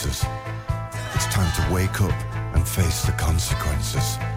choices. It's time to wake up and face the consequences.